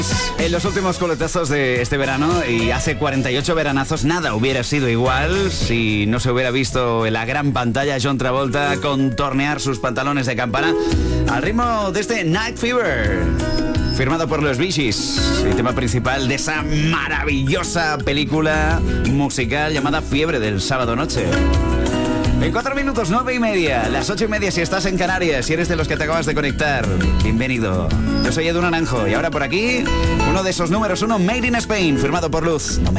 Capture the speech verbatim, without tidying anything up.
En los últimos coletazos de este verano, y hace cuarenta y ocho veranazos, nada hubiera sido igual si no se hubiera visto en la gran pantalla John Travolta contornear sus pantalones de campana al ritmo de este Night Fever, firmado por los Bee Gees, el tema principal de esa maravillosa película musical llamada Fiebre del Sábado Noche. En cuatro minutos, nueve y media, las ocho y media si estás en Canarias, si eres de los que te acabas de conectar, bienvenido. Yo soy Edu Naranjo y ahora por aquí, uno de esos números uno, Made in Spain, firmado por Luz. No me